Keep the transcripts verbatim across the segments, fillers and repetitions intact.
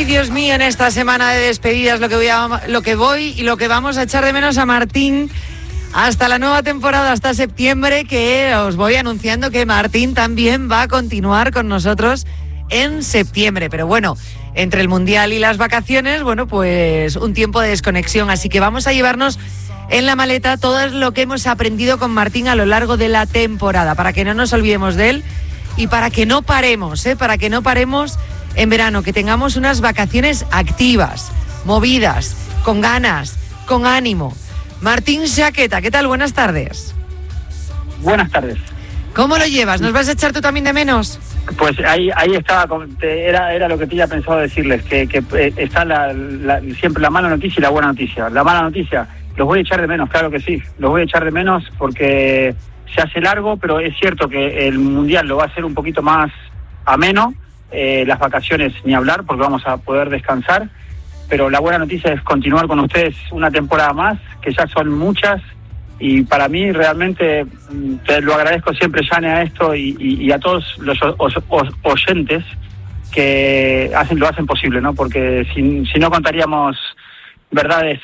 Dios mío, en esta semana de despedidas lo que voy a, lo que voy y lo que vamos a echar de menos a Martín hasta la nueva temporada, hasta septiembre, que os voy anunciando que Martín también va a continuar con nosotros en septiembre. Pero bueno, entre el Mundial y las vacaciones, bueno, pues un tiempo de desconexión. Así que vamos a llevarnos en la maleta todo lo que hemos aprendido con Martín a lo largo de la temporada, para que no nos olvidemos de él y para que no paremos, ¿eh? Para que no paremos en verano, que tengamos unas vacaciones activas, movidas, con ganas, con ánimo. Martín Jaqueta, ¿qué tal? Buenas tardes. Buenas tardes. ¿Cómo lo llevas? ¿Nos vas a echar tú también de menos? Pues ahí ahí estaba, era era lo que tenía pensado decirles, que, que está la, la, siempre la mala noticia y la buena noticia. La mala noticia, los voy a echar de menos, claro que sí, los voy a echar de menos porque se hace largo, pero es cierto que el Mundial lo va a hacer un poquito más ameno. Eh, las vacaciones ni hablar, porque vamos a poder descansar, pero la buena noticia es continuar con ustedes una temporada más, que ya son muchas, y para mí realmente te lo agradezco siempre, Jane, a esto y, y, y a todos los os, os, oyentes que hacen lo hacen posible, ¿no? Porque si, si no contaríamos verdades,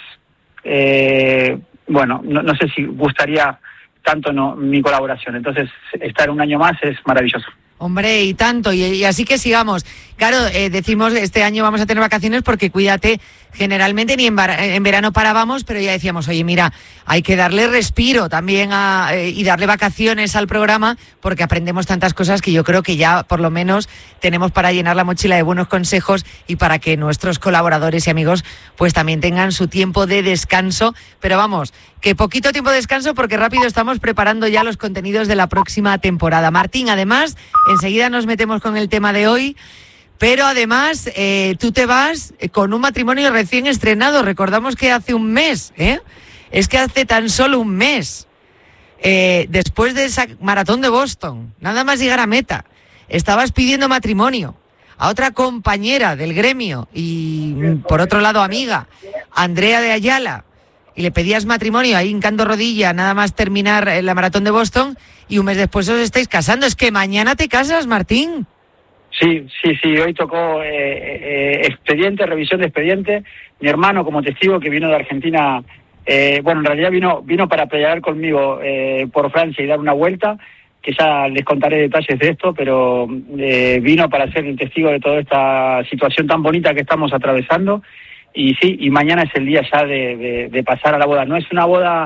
eh, bueno, no, no sé si gustaría tanto no mi colaboración. Entonces, estar un año más es maravilloso. Hombre, y tanto, y, y así que sigamos. Claro, eh, decimos este año vamos a tener vacaciones porque cuídate, generalmente ni en, en verano parábamos, pero ya decíamos, oye, mira, hay que darle respiro también a, eh, y darle vacaciones al programa, porque aprendemos tantas cosas que yo creo que ya por lo menos tenemos para llenar la mochila de buenos consejos y para que nuestros colaboradores y amigos pues también tengan su tiempo de descanso. Pero vamos, que poquito tiempo de descanso porque rápido estamos preparando ya los contenidos de la próxima temporada. Martín, además, enseguida nos metemos con el tema de hoy. Pero además, eh, tú te vas con un matrimonio recién estrenado. Recordamos que hace un mes, ¿eh? Es que hace tan solo un mes, eh, después de esa maratón de Boston, nada más llegar a meta, estabas pidiendo matrimonio a otra compañera del gremio y, por otro lado, amiga, Andrea de Ayala, y le pedías matrimonio ahí hincando rodilla, nada más terminar la maratón de Boston, y un mes después os estáis casando. Es que mañana te casas, Martín. Sí, sí, sí, hoy tocó eh, eh, expediente, revisión de expediente. Mi hermano como testigo que vino de Argentina, eh, bueno, en realidad vino vino para pelear conmigo eh, por Francia y dar una vuelta, que ya les contaré detalles de esto, pero eh, vino para ser el testigo de toda esta situación tan bonita que estamos atravesando. Y sí, y mañana es el día ya de, de, de pasar a la boda. No es una boda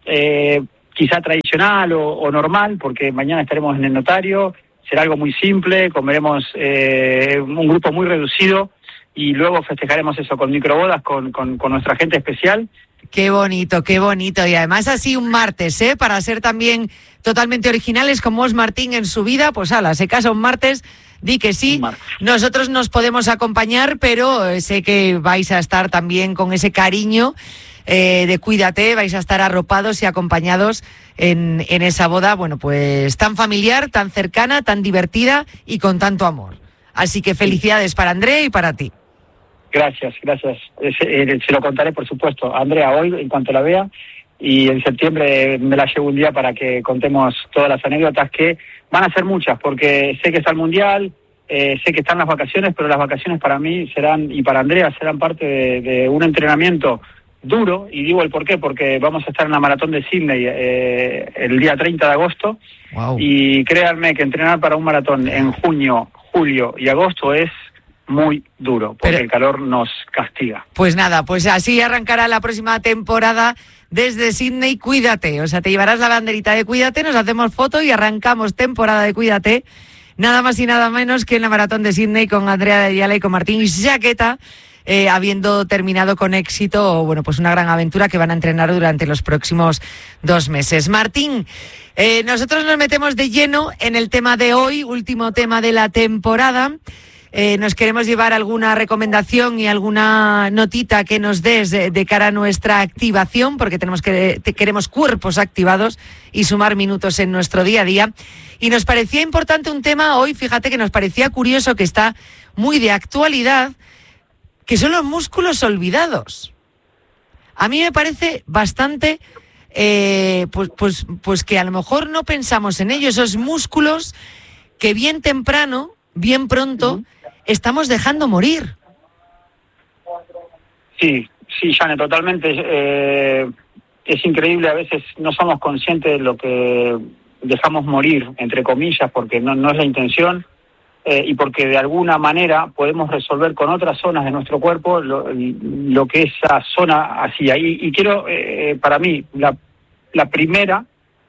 eh, quizá tradicional o, o normal, porque mañana estaremos en el notario. Será algo muy simple, comeremos eh, un grupo muy reducido y luego festejaremos eso con microbodas, con, con, con nuestra gente especial. Qué bonito, qué bonito. Y además así un martes, ¿eh? Para ser también totalmente originales como es Martín en su vida, pues ala, se casa un martes, di que sí. Nosotros nos podemos acompañar, pero sé que vais a estar también con ese cariño eh, de cuídate, vais a estar arropados y acompañados en, en esa boda, bueno, pues tan familiar, tan cercana, tan divertida y con tanto amor. Así que felicidades para Andrea y para ti. Gracias, gracias. Se, eh, se lo contaré, por supuesto, a Andrea hoy, en cuanto la vea, y en septiembre me la llevo un día para que contemos todas las anécdotas, que van a ser muchas, porque sé que está el Mundial, eh, sé que están las vacaciones, pero las vacaciones para mí serán, y para Andrea, serán parte de, de un entrenamiento duro, y digo el por qué, porque vamos a estar en la maratón de Sydney eh, el día treinta de agosto, wow. Y créanme que entrenar para un maratón en junio, julio y agosto es muy duro, porque Pero, el calor nos castiga. Pues nada, pues así arrancará la próxima temporada desde Sydney. Cuídate, o sea, te llevarás la banderita de Cuídate, nos hacemos foto y arrancamos temporada de Cuídate, nada más y nada menos que en la maratón de Sydney con Andrea de Ayala y con Martín Jaqueta, eh, habiendo terminado con éxito, bueno, pues una gran aventura que van a entrenar durante los próximos dos meses. Martín, eh, nosotros nos metemos de lleno en el tema de hoy, último tema de la temporada. Eh, nos queremos llevar alguna recomendación y alguna notita que nos des de, de cara a nuestra activación, porque tenemos que te, queremos cuerpos activados y sumar minutos en nuestro día a día. Y nos parecía importante un tema hoy, fíjate que nos parecía curioso, que está muy de actualidad, que son los músculos olvidados. A mí me parece bastante, eh, pues, pues, pues que a lo mejor no pensamos en ello, esos músculos que bien temprano, bien pronto, uh-huh. estamos dejando morir. Sí, sí, Jane, totalmente. Eh, es increíble, a veces no somos conscientes de lo que dejamos morir, entre comillas, porque no, no es la intención, eh, y porque de alguna manera podemos resolver con otras zonas de nuestro cuerpo lo, lo que esa zona hacía. Y, y quiero, eh, para mí, la, la primera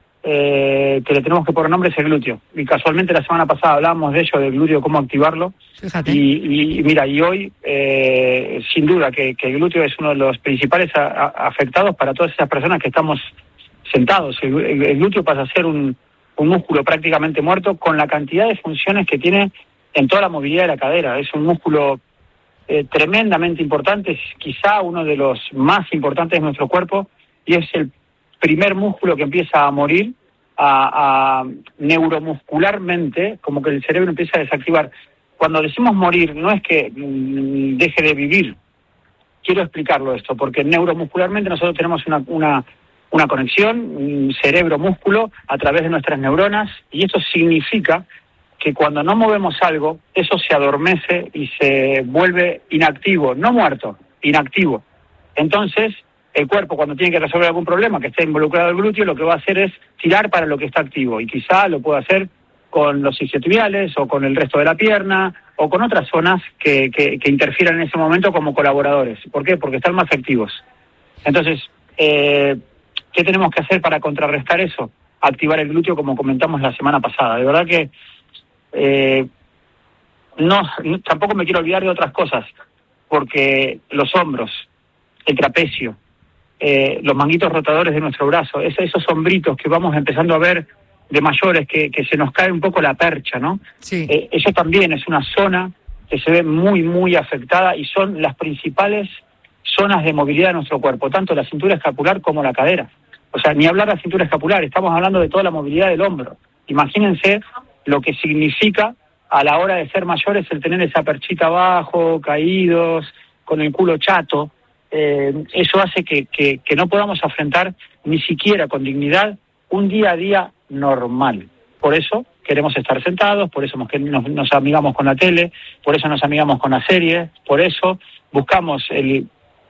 eh, que le tenemos que poner nombre es el glúteo. Y casualmente la semana pasada hablábamos de ello, del glúteo, cómo activarlo. Fíjate. Y, y mira, y hoy, eh, sin duda, que, que el glúteo es uno de los principales a, a, afectados para todas esas personas que estamos sentados. El, el, el glúteo pasa a ser un, un músculo prácticamente muerto con la cantidad de funciones que tiene en toda la movilidad de la cadera. Es un músculo eh, tremendamente importante, es quizá uno de los más importantes de nuestro cuerpo, y es el primer músculo que empieza a morir a, a neuromuscularmente, como que el cerebro empieza a desactivar. Cuando decimos morir, no es que mmm, deje de vivir. Quiero explicarlo esto, porque neuromuscularmente nosotros tenemos una, una, una conexión cerebro-músculo a través de nuestras neuronas, y eso significa que cuando no movemos algo, eso se adormece y se vuelve inactivo, no muerto, inactivo. Entonces, el cuerpo, cuando tiene que resolver algún problema que esté involucrado el glúteo, lo que va a hacer es tirar para lo que está activo, y quizá lo pueda hacer con los isquiotibiales o con el resto de la pierna o con otras zonas que, que, que interfieran en ese momento como colaboradores. ¿Por qué? Porque están más activos. Entonces, eh, ¿qué tenemos que hacer para contrarrestar eso? Activar el glúteo, como comentamos la semana pasada. De verdad que eh, no, tampoco me quiero olvidar de otras cosas, porque los hombros, el trapecio, eh, los manguitos rotadores de nuestro brazo, esos, esos hombritos que vamos empezando a ver de mayores, que, que se nos cae un poco la percha, ¿no? Sí. Eh, eso también es una zona que se ve muy, muy afectada, y son las principales zonas de movilidad de nuestro cuerpo, tanto la cintura escapular como la cadera. O sea, ni hablar de la cintura escapular, estamos hablando de toda la movilidad del hombro. Imagínense lo que significa a la hora de ser mayores el tener esa perchita abajo, caídos, con el culo chato. Eh, eso hace que, que, que no podamos afrontar ni siquiera con dignidad un día a día normal. Por eso queremos estar sentados, por eso nos, nos amigamos con la tele, por eso nos amigamos con la serie, por eso buscamos el,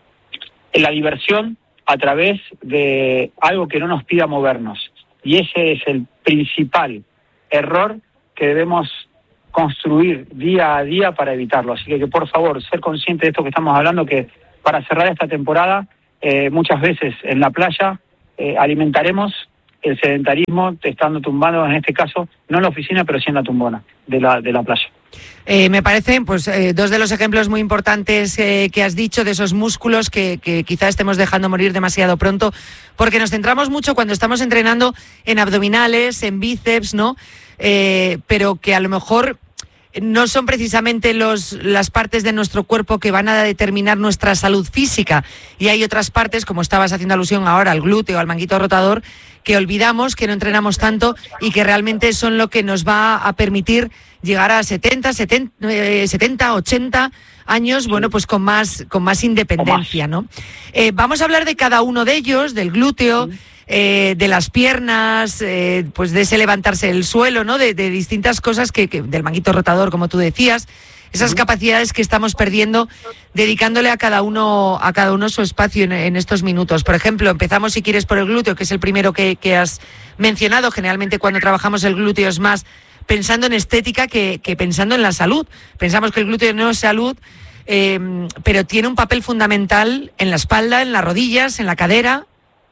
la diversión a través de algo que no nos pida movernos. Y ese es el principal error que debemos construir día a día para evitarlo. Así que, que por favor, ser consciente de esto que estamos hablando, que para cerrar esta temporada, eh, muchas veces en la playa eh, alimentaremos el sedentarismo estando tumbados, en este caso, no en la oficina, pero sí en la tumbona de la, de la playa. Eh, me parecen pues eh, dos de los ejemplos muy importantes eh, que has dicho, de esos músculos que, que quizá estemos dejando morir demasiado pronto, porque nos centramos mucho cuando estamos entrenando en abdominales, en bíceps, ¿no? Eh, pero que a lo mejor no son precisamente los, las partes de nuestro cuerpo que van a determinar nuestra salud física, y hay otras partes, como estabas haciendo alusión ahora, al glúteo, al manguito rotador, que olvidamos, que no entrenamos tanto y que realmente son lo que nos va a permitir llegar a setenta, setenta, ochenta años, bueno, pues con más, con más independencia, ¿no? Eh, vamos a hablar de cada uno de ellos, del glúteo, eh, de las piernas, eh, pues de ese levantarse del suelo, ¿no? De, de distintas cosas que, que, del manguito rotador, como tú decías, esas capacidades que estamos perdiendo, dedicándole a cada uno a cada uno su espacio en, en estos minutos. Por ejemplo, empezamos, si quieres, por el glúteo, que es el primero que, que has mencionado. Generalmente cuando trabajamos el glúteo es más pensando en estética que, que pensando en la salud. Pensamos que el glúteo no es salud, eh, pero tiene un papel fundamental en la espalda, en las rodillas, en la cadera.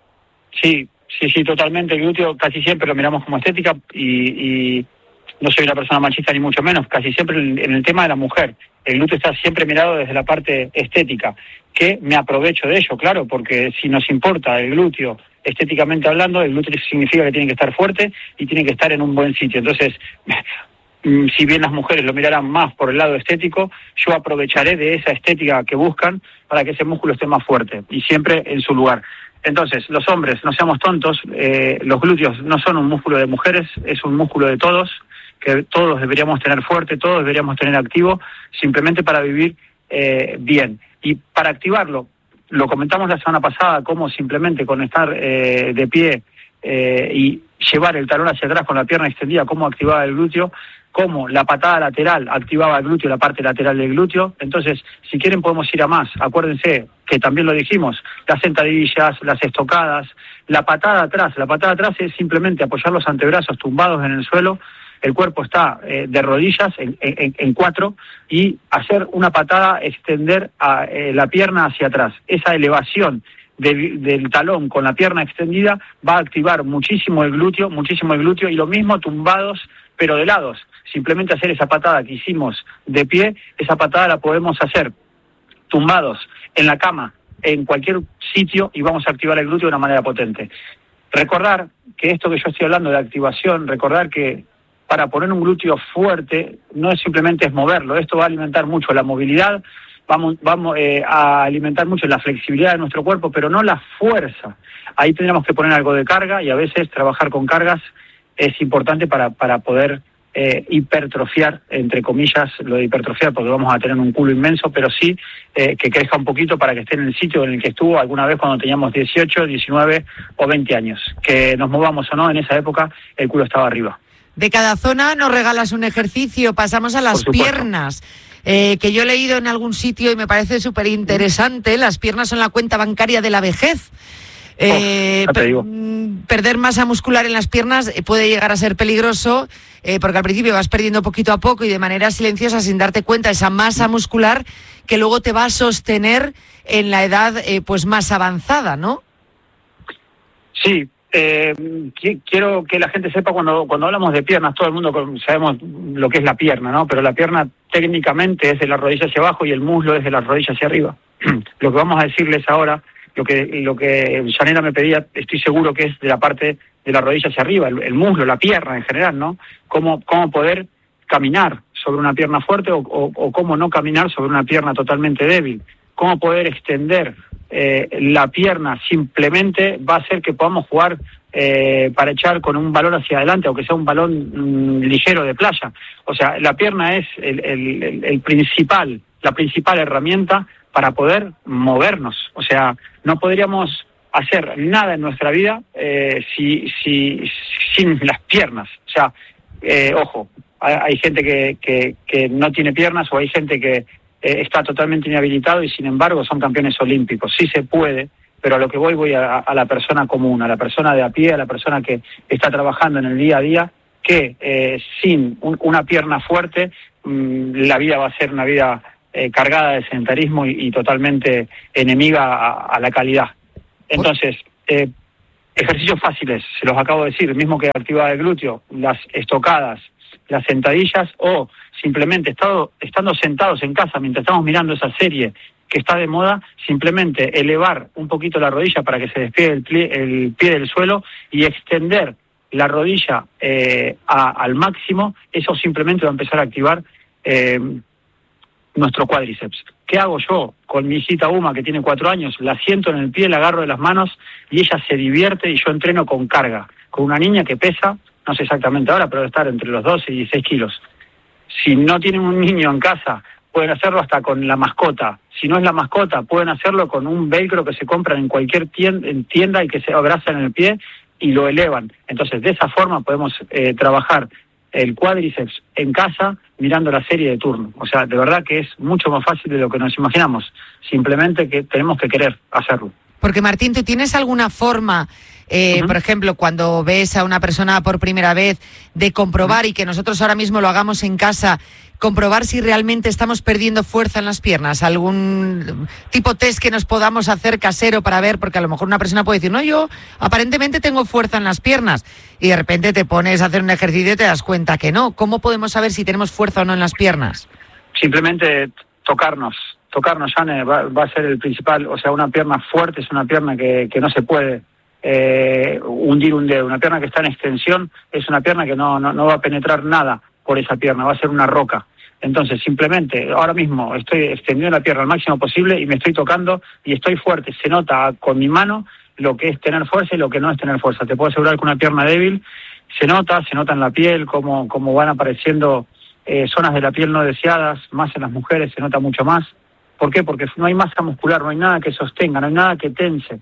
Sí, sí, sí, totalmente. El glúteo casi siempre lo miramos como estética, y, y no soy una persona machista ni mucho menos, casi siempre en el tema de la mujer. El glúteo está siempre mirado desde la parte estética, que me aprovecho de ello, claro, porque si nos importa el glúteo estéticamente hablando, el glúteo significa que tiene que estar fuerte y tiene que estar en un buen sitio. Entonces, si bien las mujeres lo mirarán más por el lado estético, yo aprovecharé de esa estética que buscan para que ese músculo esté más fuerte y siempre en su lugar. Entonces, los hombres, no seamos tontos, eh, los glúteos no son un músculo de mujeres, es un músculo de todos, que todos deberíamos tener fuerte, todos deberíamos tener activo, simplemente para vivir eh, bien. Y para activarlo, lo comentamos la semana pasada, cómo simplemente con estar eh, de pie eh, y llevar el talón hacia atrás con la pierna extendida, cómo activar el glúteo. cómo la patada lateral activaba el glúteo, la parte lateral del glúteo. Entonces, si quieren podemos ir a más. Acuérdense que también lo dijimos, las sentadillas, las estocadas, la patada atrás. La patada atrás es simplemente apoyar los antebrazos tumbados en el suelo, el cuerpo está eh, de rodillas en, en, en cuatro y hacer una patada, extender a, eh, la pierna hacia atrás. Esa elevación del, del talón con la pierna extendida va a activar muchísimo el glúteo, muchísimo el glúteo, y lo mismo tumbados pero de lados. Simplemente hacer esa patada que hicimos de pie, esa patada la podemos hacer tumbados en la cama, en cualquier sitio, y vamos a activar el glúteo de una manera potente. Recordar que esto que yo estoy hablando de activación, recordar que para poner un glúteo fuerte no es simplemente es moverlo, esto va a alimentar mucho la movilidad, vamos, vamos eh, a alimentar mucho la flexibilidad de nuestro cuerpo, pero no la fuerza. Ahí tendríamos que poner algo de carga, y a veces trabajar con cargas es importante para, para poder eh, hipertrofiar, entre comillas, lo de hipertrofiar, porque vamos a tener un culo inmenso, pero sí eh, que crezca un poquito para que esté en el sitio en el que estuvo alguna vez cuando teníamos dieciocho, diecinueve o veinte años. Que nos movamos o no, en esa época el culo estaba arriba. De cada zona nos regalas un ejercicio, pasamos a las piernas, eh, que yo he leído en algún sitio y me parece súper interesante. Las piernas son la cuenta bancaria de la vejez. Eh, oh, te digo. Perder masa muscular en las piernas puede llegar a ser peligroso, eh, porque al principio vas perdiendo poquito a poco y de manera silenciosa, sin darte cuenta, esa masa muscular que luego te va a sostener en la edad eh, pues más avanzada, ¿no? Sí. Eh, quiero que la gente sepa, cuando cuando hablamos de piernas, todo el mundo sabemos lo que es la pierna, ¿no? Pero la pierna técnicamente es de la rodilla hacia abajo y el muslo es de la rodilla hacia arriba. Lo que vamos a decirles ahora, lo que lo que Yanela me pedía, estoy seguro que es de la parte de la rodilla hacia arriba, el, el muslo, la pierna en general, ¿no? Cómo, cómo poder caminar sobre una pierna fuerte o, o, o cómo no caminar sobre una pierna totalmente débil. Cómo poder extender eh, la pierna simplemente va a hacer que podamos jugar eh, para echar con un balón hacia adelante, aunque sea un balón mmm, ligero de playa. O sea, la pierna es el, el, el, el principal, la principal herramienta para poder movernos. O sea, no podríamos hacer nada en nuestra vida eh, si, si, sin las piernas. O sea, eh, ojo, hay, hay gente que, que, que no tiene piernas, o hay gente que Eh, está totalmente inhabilitado y sin embargo son campeones olímpicos. Sí se puede, pero a lo que voy voy a, a la persona común, a la persona de a pie, a la persona que está trabajando en el día a día, que eh, sin un, una pierna fuerte mmm, la vida va a ser una vida eh, cargada de sedentarismo y, y totalmente enemiga a, a la calidad. Entonces, eh, ejercicios fáciles, se los acabo de decir, mismo que activar el glúteo, las estocadas, las sentadillas, o simplemente estado, estando sentados en casa mientras estamos mirando esa serie que está de moda, simplemente elevar un poquito la rodilla para que se despegue el pie, el pie del suelo y extender la rodilla eh, a, al máximo. Eso simplemente va a empezar a activar eh, nuestro cuádriceps. ¿Qué hago yo con mi hijita Uma, que tiene cuatro años? La siento en el pie, la agarro de las manos y ella se divierte, y yo entreno con carga, con una niña que pesa, no sé exactamente ahora, pero debe estar entre los doce y dieciséis kilos. Si no tienen un niño en casa, pueden hacerlo hasta con la mascota. Si no es la mascota, pueden hacerlo con un velcro que se compra en cualquier tienda, en tienda y que se abraza en el pie y lo elevan. Entonces, de esa forma podemos eh, trabajar el cuádriceps en casa mirando la serie de turno. O sea, de verdad que es mucho más fácil de lo que nos imaginamos. Simplemente que tenemos que querer hacerlo. Porque, Martín, ¿tú tienes alguna forma, eh, uh-huh. por ejemplo, cuando ves a una persona por primera vez, de comprobar, uh-huh. y que nosotros ahora mismo lo hagamos en casa, comprobar si realmente estamos perdiendo fuerza en las piernas? ¿Algún tipo test que nos podamos hacer casero para ver? Porque a lo mejor una persona puede decir, no, yo aparentemente tengo fuerza en las piernas, y de repente te pones a hacer un ejercicio y te das cuenta que no. ¿Cómo podemos saber si tenemos fuerza o no en las piernas? Simplemente tocarnos. Tocarnos, Jane, va, va a ser el principal. O sea, una pierna fuerte es una pierna que, que no se puede eh, hundir un dedo. Una pierna que está en extensión es una pierna que no, no, no va a penetrar nada por esa pierna, va a ser una roca. Entonces, simplemente, ahora mismo estoy extendiendo la pierna al máximo posible y me estoy tocando y estoy fuerte. Se nota con mi mano lo que es tener fuerza y lo que no es tener fuerza. Te puedo asegurar que una pierna débil se nota, se nota en la piel, cómo, cómo van apareciendo eh, zonas de la piel no deseadas, más en las mujeres se nota mucho más. ¿Por qué? Porque no hay masa muscular, no hay nada que sostenga, no hay nada que tense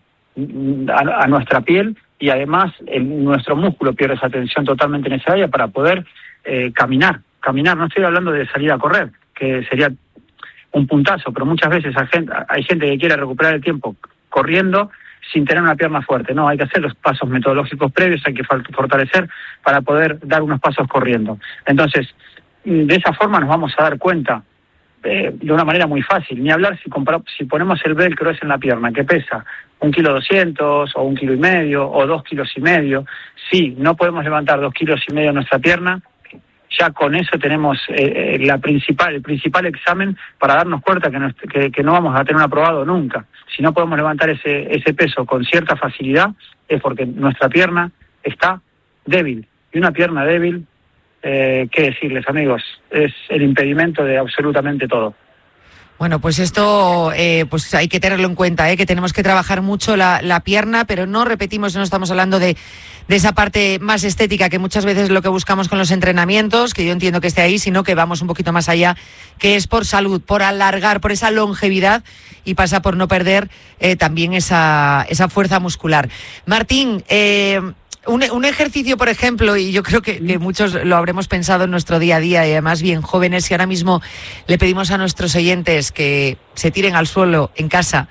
a, a nuestra piel, y además el, nuestro músculo pierde esa tensión totalmente necesaria para poder eh, caminar. caminar, no estoy hablando de salir a correr, que sería un puntazo, pero muchas veces hay gente, hay gente que quiere recuperar el tiempo corriendo sin tener una pierna fuerte. No, hay que hacer los pasos metodológicos previos, hay que fortalecer para poder dar unos pasos corriendo. Entonces, de esa forma nos vamos a dar cuenta eh, de una manera muy fácil. Ni hablar si, compara, si ponemos el velcro ese en la pierna, que pesa un kilo doscientos, o un kilo y medio, o dos kilos y medio. Si no podemos levantar dos kilos y medio nuestra pierna, ya con eso tenemos eh, la principal, el principal examen para darnos cuenta que no, que, que no vamos a tener un aprobado nunca. Si no podemos levantar ese, ese peso con cierta facilidad, es porque nuestra pierna está débil. Y una pierna débil, eh, ¿qué decirles, amigos? Es el impedimento de absolutamente todo. Bueno, pues esto eh, pues hay que tenerlo en cuenta, ¿eh? Que tenemos que trabajar mucho la, la pierna, pero no repetimos, no estamos hablando de, de esa parte más estética que muchas veces es lo que buscamos con los entrenamientos, que yo entiendo que esté ahí, sino que vamos un poquito más allá, que es por salud, por alargar, por esa longevidad y pasa por no perder eh, también esa, esa fuerza muscular. Martín, eh, Un, un ejercicio, por ejemplo, y yo creo que, que muchos lo habremos pensado en nuestro día a día, y además bien jóvenes, y ahora mismo le pedimos a nuestros oyentes que se tiren al suelo en casa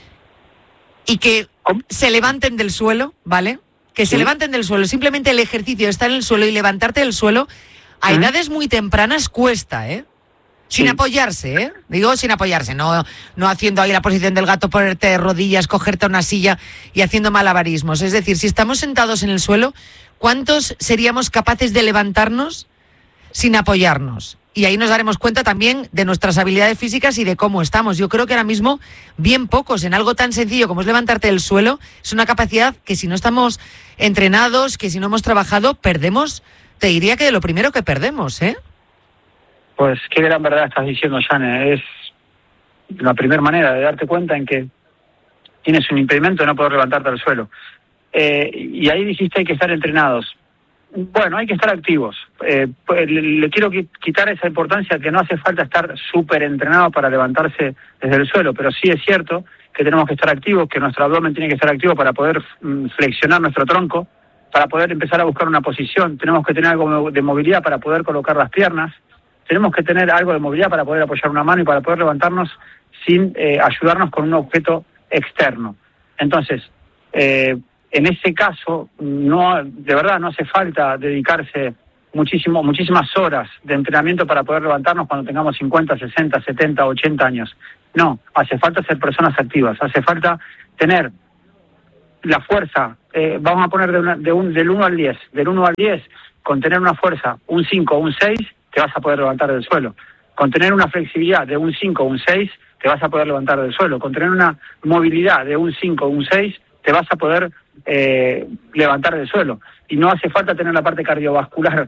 y que se levanten del suelo, ¿vale? Que se ¿Sí? levanten del suelo. Simplemente el ejercicio de estar en el suelo y levantarte del suelo a ¿Eh? edades muy tempranas cuesta, ¿eh? Sin sí. apoyarse, ¿eh? Digo sin apoyarse, no, no haciendo ahí la posición del gato, ponerte de rodillas, cogerte a una silla y haciendo malabarismos. Es decir, si estamos sentados en el suelo, ¿cuántos seríamos capaces de levantarnos sin apoyarnos? Y ahí nos daremos cuenta también de nuestras habilidades físicas y de cómo estamos. Yo creo que ahora mismo bien pocos, en algo tan sencillo como es levantarte del suelo, es una capacidad que si no estamos entrenados, que si no hemos trabajado, perdemos, te diría que de lo primero que perdemos, ¿eh? Pues qué gran verdad estás diciendo, Jane. Es la primera manera de darte cuenta en que tienes un impedimento de no poder levantarte al suelo. Eh, y ahí dijiste hay que estar entrenados. Bueno, hay que estar activos. Eh, le, le quiero quitar esa importancia que no hace falta estar súper entrenado para levantarse desde el suelo, pero sí es cierto que tenemos que estar activos, que nuestro abdomen tiene que estar activo para poder mm, flexionar nuestro tronco, para poder empezar a buscar una posición. Tenemos que tener algo de movilidad para poder colocar las piernas. Tenemos que tener algo de movilidad para poder apoyar una mano y para poder levantarnos sin eh, ayudarnos con un objeto externo. Entonces, eh, en ese caso, no, de verdad no hace falta dedicarse muchísimo, muchísimas horas de entrenamiento para poder levantarnos cuando tengamos cincuenta, sesenta, setenta, ochenta años. No, hace falta ser personas activas, hace falta tener la fuerza, eh, vamos a poner de una, de un, del uno al diez, del uno al diez, con tener una fuerza, un cinco o un seis, te vas a poder levantar del suelo. Con tener una flexibilidad de un cinco o un seis, te vas a poder levantar del suelo. Con tener una movilidad de un cinco o un seis, te vas a poder eh, levantar del suelo. Y no hace falta tener la parte cardiovascular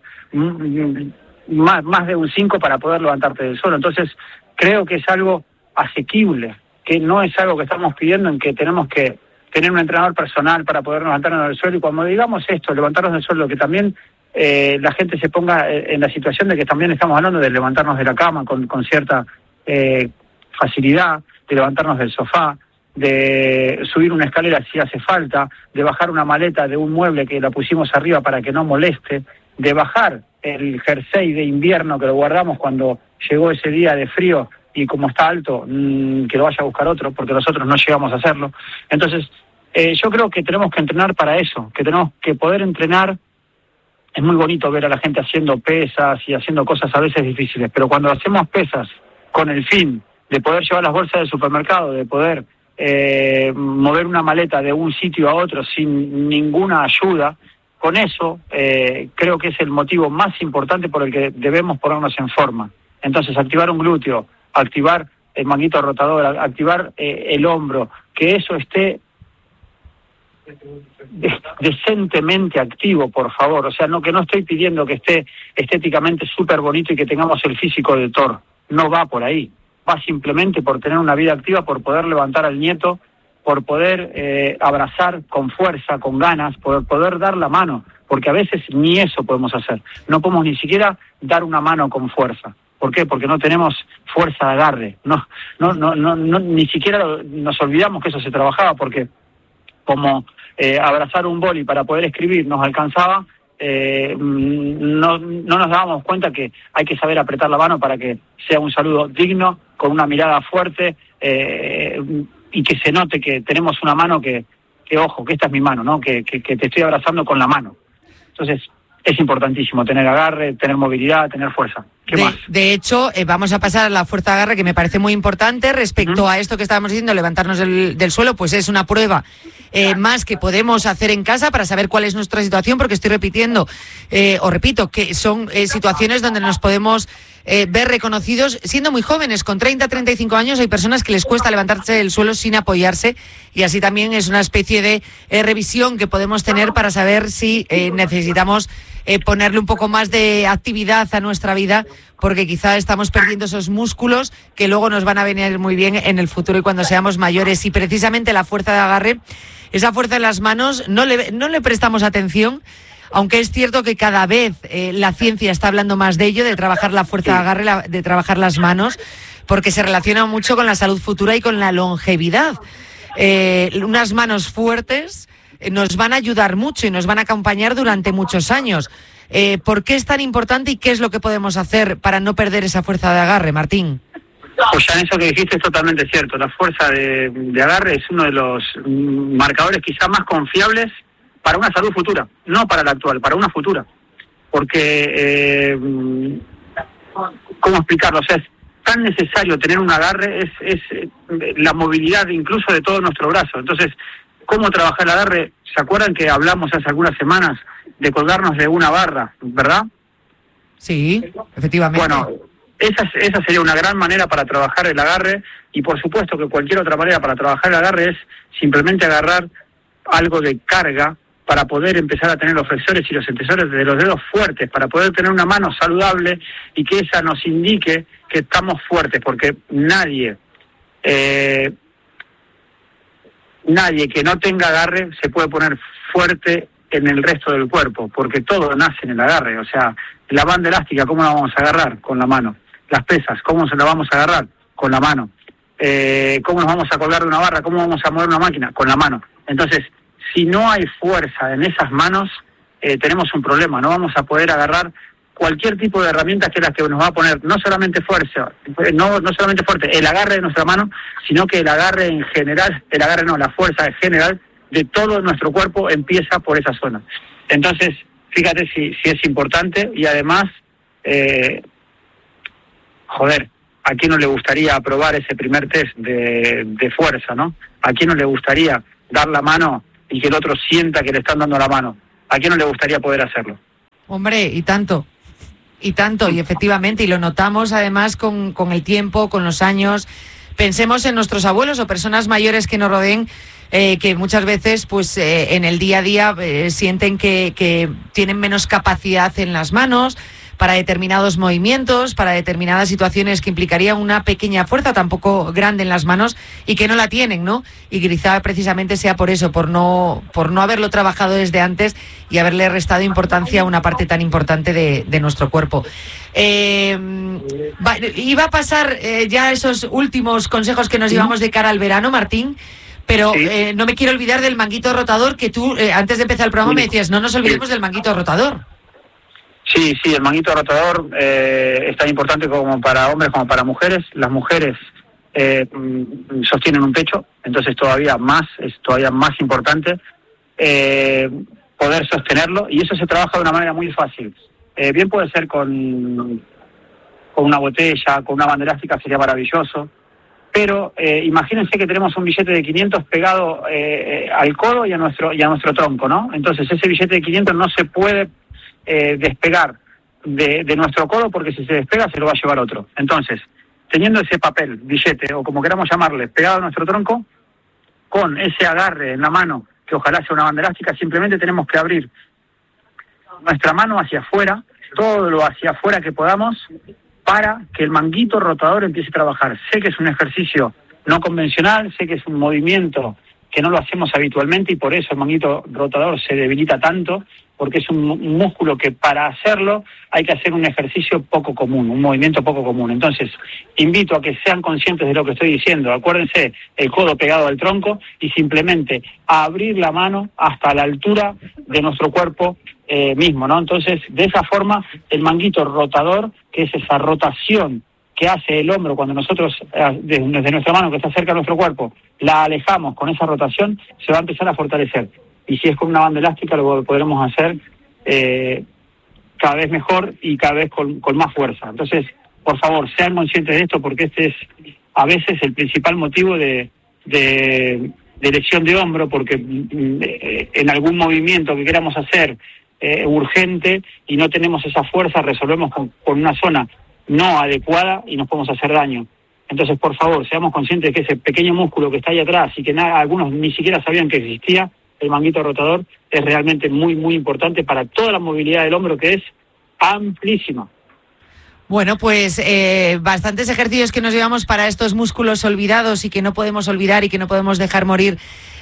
más, más de un cinco para poder levantarte del suelo. Entonces, creo que es algo asequible, que no es algo que estamos pidiendo en que tenemos que tener un entrenador personal para poder levantarnos del suelo. Y cuando digamos esto, levantarnos del suelo, que también Eh, la gente se ponga en la situación de que también estamos hablando de levantarnos de la cama con, con cierta eh, facilidad, de levantarnos del sofá, de subir una escalera si hace falta, de bajar una maleta de un mueble que la pusimos arriba para que no moleste, de bajar el jersey de invierno que lo guardamos cuando llegó ese día de frío y como está alto, mmm, que lo vaya a buscar otro, porque nosotros no llegamos a hacerlo. Entonces, eh, yo creo que tenemos que entrenar para eso, que tenemos que poder entrenar. Es muy bonito ver a la gente haciendo pesas y haciendo cosas a veces difíciles, pero cuando hacemos pesas con el fin de poder llevar las bolsas del supermercado, de poder eh, mover una maleta de un sitio a otro sin ninguna ayuda, con eso eh, creo que es el motivo más importante por el que debemos ponernos en forma. Entonces, activar un glúteo, activar el manguito rotador, activar eh, el hombro, que eso esté decentemente activo, por favor. O sea, no que no estoy pidiendo que esté estéticamente súper bonito y que tengamos el físico de Thor. No va por ahí. Va simplemente por tener una vida activa, por poder levantar al nieto, por poder eh, abrazar con fuerza, con ganas, por poder dar la mano. Porque a veces ni eso podemos hacer. No podemos ni siquiera dar una mano con fuerza. ¿Por qué? Porque no tenemos fuerza de agarre. No, no, no, no, no ni siquiera nos olvidamos que eso se trabajaba, porque como eh, abrazar un boli para poder escribir nos alcanzaba, eh, no, no nos dábamos cuenta que hay que saber apretar la mano para que sea un saludo digno, con una mirada fuerte, eh, y que se note que tenemos una mano que, que ojo, que esta es mi mano, ¿no? Que, que, que te estoy abrazando con la mano. Entonces, es importantísimo tener agarre, tener movilidad, tener fuerza. ¿Qué de, más? De hecho, eh, vamos a pasar a la fuerza de agarre, que me parece muy importante respecto uh-huh. a esto que estábamos diciendo, levantarnos del, del suelo, pues es una prueba eh, más que podemos hacer en casa para saber cuál es nuestra situación, porque estoy repitiendo, eh, o repito, que son eh, situaciones donde nos podemos eh, ver reconocidos siendo muy jóvenes, con treinta, treinta y cinco años. Hay personas que les cuesta levantarse del suelo sin apoyarse, y así también es una especie de eh, revisión que podemos tener para saber si eh, necesitamos Eh, ponerle un poco más de actividad a nuestra vida, porque quizá estamos perdiendo esos músculos que luego nos van a venir muy bien en el futuro y cuando seamos mayores. Y precisamente la fuerza de agarre, esa fuerza en las manos, no le, no le prestamos atención, aunque es cierto que cada vez eh, la ciencia está hablando más de ello, de trabajar la fuerza de agarre, la, de trabajar las manos, porque se relaciona mucho con la salud futura y con la longevidad. Eh, unas manos fuertes nos van a ayudar mucho y nos van a acompañar durante muchos años. Eh, ¿Por qué es tan importante y qué es lo que podemos hacer para no perder esa fuerza de agarre, Martín? Pues ya eso que dijiste es totalmente cierto. La fuerza de, de agarre es uno de los marcadores quizá más confiables para una salud futura, no para la actual, para una futura. Porque, eh, ¿cómo explicarlo? O sea, es tan necesario tener un agarre, es, es la movilidad incluso de todo nuestro brazo. Entonces, ¿cómo trabajar el agarre? ¿Se acuerdan que hablamos hace algunas semanas de colgarnos de una barra, verdad? Sí, efectivamente. Bueno, esa, esa sería una gran manera para trabajar el agarre, y por supuesto que cualquier otra manera para trabajar el agarre es simplemente agarrar algo de carga para poder empezar a tener los flexores y los extensores de los dedos fuertes, para poder tener una mano saludable y que esa nos indique que estamos fuertes, porque nadie... Eh, Nadie que no tenga agarre se puede poner fuerte en el resto del cuerpo, porque todo nace en el agarre. O sea, la banda elástica, ¿cómo la vamos a agarrar? Con la mano. Las pesas, ¿cómo se la vamos a agarrar? Con la mano. Eh, ¿Cómo nos vamos a colgar de una barra? ¿Cómo vamos a mover una máquina? Con la mano. Entonces, si no hay fuerza en esas manos, eh, tenemos un problema. No vamos a poder agarrar cualquier tipo de herramientas que es la que nos va a poner no solamente fuerza, no no solamente fuerte, el agarre de nuestra mano, sino que el agarre en general, el agarre no, la fuerza en general de todo nuestro cuerpo empieza por esa zona. Entonces, fíjate si, si es importante, y además, eh, joder, ¿a quién no le gustaría aprobar ese primer test de, de fuerza, no? ¿A quién no le gustaría dar la mano y que el otro sienta que le están dando la mano? ¿A quién no le gustaría poder hacerlo? Hombre, y tanto. Y tanto, y efectivamente, y lo notamos además con, con el tiempo, con los años. Pensemos en nuestros abuelos o personas mayores que nos rodeen, eh, que muchas veces pues eh, en el día a día eh, sienten que, que tienen menos capacidad en las manos para determinados movimientos, para determinadas situaciones que implicarían una pequeña fuerza, tampoco grande en las manos, y que no la tienen, ¿no? Y quizá precisamente sea por eso, por no por no haberlo trabajado desde antes y haberle restado importancia a una parte tan importante de, de nuestro cuerpo. Eh, va, iba a pasar eh, ya esos últimos consejos que nos llevamos de cara al verano, Martín, pero sí. eh, no me quiero olvidar del manguito rotador, que tú, eh, antes de empezar el programa, me decías, no nos olvidemos del manguito rotador. Sí, sí, el manguito rotador eh, es tan importante como para hombres como para mujeres. Las mujeres eh, sostienen un pecho, entonces todavía más, es todavía más importante eh, poder sostenerlo, y eso se trabaja de una manera muy fácil. Eh, bien puede ser con, con una botella, con una banda elástica, sería maravilloso, pero eh, imagínense que tenemos un billete de quinientos pegado eh, al codo y a nuestro y a nuestro tronco, ¿no? Entonces ese billete de quinientos no se puede Eh, despegar de, de nuestro codo, porque si se despega se lo va a llevar otro. Entonces, teniendo ese papel, billete, o como queramos llamarle, pegado a nuestro tronco, con ese agarre en la mano, que ojalá sea una banda elástica, simplemente tenemos que abrir nuestra mano hacia afuera, todo lo hacia afuera que podamos, para que el manguito rotador empiece a trabajar. Sé que es un ejercicio no convencional, sé que es un movimiento que no lo hacemos habitualmente y por eso el manguito rotador se debilita tanto, porque es un, un músculo que para hacerlo hay que hacer un ejercicio poco común, un movimiento poco común. Entonces, invito a que sean conscientes de lo que estoy diciendo. Acuérdense, el codo pegado al tronco y simplemente abrir la mano hasta la altura de nuestro cuerpo eh, mismo, ¿no? Entonces, de esa forma, el manguito rotador, que es esa rotación que hace el hombro cuando nosotros, desde nuestra mano que está cerca de nuestro cuerpo, la alejamos con esa rotación, se va a empezar a fortalecer. Y si es con una banda elástica, lo podremos hacer eh, cada vez mejor y cada vez con, con más fuerza. Entonces, por favor, sean conscientes de esto, porque este es a veces el principal motivo de, de, de lesión de hombro, porque eh, en algún movimiento que queramos hacer eh, urgente y no tenemos esa fuerza, resolvemos con, con una zona no adecuada y nos podemos hacer daño. Entonces, por favor, seamos conscientes de que ese pequeño músculo que está ahí atrás y que nada, algunos ni siquiera sabían que existía, el manguito rotador, es realmente muy, muy importante para toda la movilidad del hombro, que es amplísima. Bueno, pues eh, bastantes ejercicios que nos llevamos para estos músculos olvidados y que no podemos olvidar y que no podemos dejar morir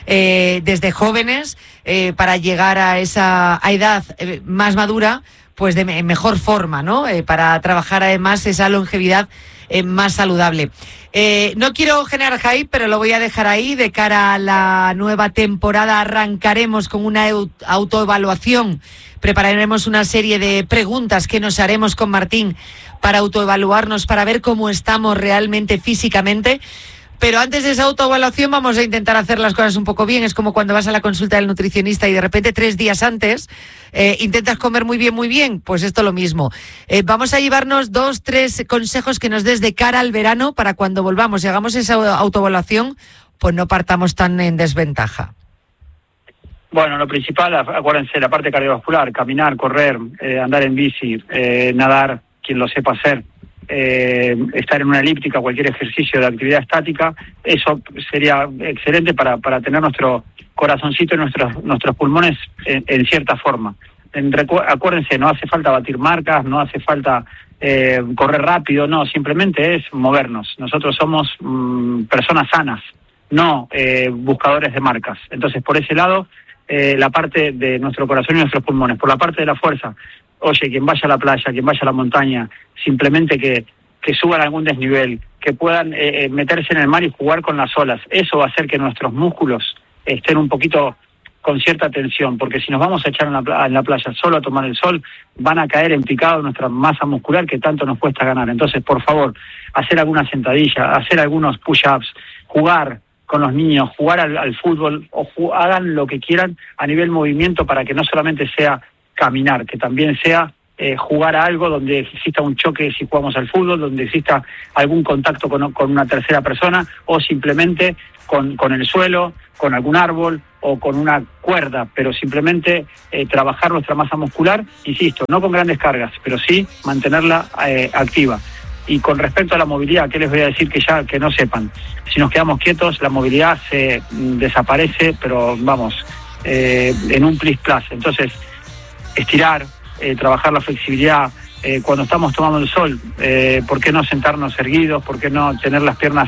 eh, desde jóvenes eh, para llegar a esa a edad eh, más madura, pues de me- mejor forma, ¿no? Eh, para trabajar además esa longevidad eh, más saludable. Eh, no quiero generar hype, pero lo voy a dejar ahí. De cara a la nueva temporada arrancaremos con una eu- autoevaluación. Prepararemos una serie de preguntas que nos haremos con Martín para autoevaluarnos, para ver cómo estamos realmente físicamente. Pero antes de esa autoevaluación vamos a intentar hacer las cosas un poco bien. Es como cuando vas a la consulta del nutricionista y de repente tres días antes eh, intentas comer muy bien, muy bien. Pues esto lo mismo. Eh, vamos a llevarnos dos, tres consejos que nos des de cara al verano para cuando volvamos y hagamos esa autoevaluación, pues no partamos tan en desventaja. Bueno, lo principal, acuérdense, la parte cardiovascular, caminar, correr, eh, andar en bici, eh, nadar, quien lo sepa hacer. Eh, estar en una elíptica, cualquier ejercicio de actividad estática, eso sería excelente para, para tener nuestro corazoncito y nuestros nuestros pulmones en, en cierta forma. En, recu- acuérdense, no hace falta batir marcas, no hace falta eh, correr rápido, no, simplemente es movernos. Nosotros somos mmm, personas sanas, no eh, buscadores de marcas. Entonces, por ese lado, eh, la parte de nuestro corazón y nuestros pulmones. Por la parte de la fuerza, oye, quien vaya a la playa, quien vaya a la montaña, simplemente que, que suban algún desnivel, que puedan eh, meterse en el mar y jugar con las olas. Eso va a hacer que nuestros músculos estén un poquito con cierta tensión, porque si nos vamos a echar en la, en la playa solo a tomar el sol, van a caer en picado nuestra masa muscular que tanto nos cuesta ganar. Entonces, por favor, hacer alguna sentadilla, hacer algunos push-ups, jugar con los niños, jugar al, al fútbol, o ju- hagan lo que quieran a nivel movimiento para que no solamente sea caminar, que también sea eh, jugar a algo donde exista un choque si jugamos al fútbol, donde exista algún contacto con, con una tercera persona o simplemente con, con el suelo, con algún árbol o con una cuerda, pero simplemente eh, trabajar nuestra masa muscular, insisto, no con grandes cargas, pero sí mantenerla eh, activa. Y con respecto a la movilidad, ¿qué les voy a decir que ya que no sepan? Si nos quedamos quietos, la movilidad se mm, desaparece, pero vamos, eh, en un plis plas. Entonces, estirar, eh, trabajar la flexibilidad, eh, cuando estamos tomando el sol, eh, ¿por qué no sentarnos erguidos? ¿Por qué no tener las piernas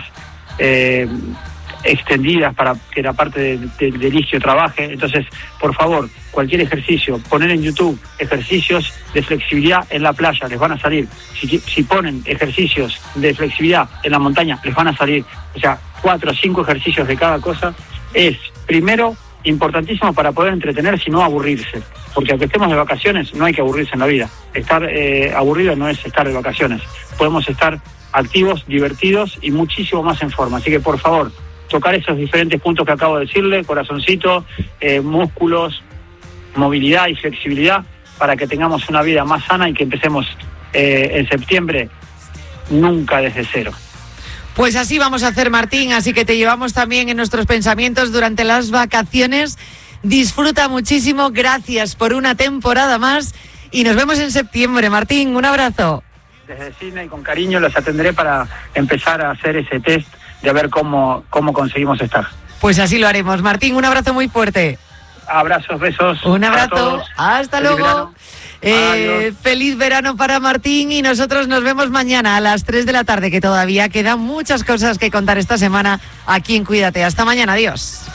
eh, extendidas para que la parte de, de, del isquio trabaje? Entonces, por favor, cualquier ejercicio, poner en YouTube ejercicios de flexibilidad en la playa, les van a salir. Si, si ponen ejercicios de flexibilidad en la montaña, les van a salir. O sea, cuatro o cinco ejercicios de cada cosa es, primero, importantísimo para poder entretenerse y no aburrirse. Porque aunque estemos de vacaciones, no hay que aburrirse en la vida. Estar eh, aburrido no es estar de vacaciones. Podemos estar activos, divertidos y muchísimo más en forma. Así que, por favor, tocar esos diferentes puntos que acabo de decirle, corazoncito, eh, músculos, movilidad y flexibilidad, para que tengamos una vida más sana y que empecemos eh, en septiembre nunca desde cero. Pues así vamos a hacer, Martín, así que te llevamos también en nuestros pensamientos durante las vacaciones. Disfruta muchísimo, gracias por una temporada más y nos vemos en septiembre. Martín, un abrazo. Desde Sydney, con cariño, los atenderé para empezar a hacer ese test de ver cómo, cómo conseguimos estar. Pues así lo haremos. Martín, un abrazo muy fuerte. Abrazos, besos. Un abrazo. Todos. Hasta Feliz luego. verano. Eh, feliz verano para Martín y nosotros nos vemos mañana a las tres de la tarde, que todavía quedan muchas cosas que contar esta semana aquí en Cuídate. Hasta mañana, adiós.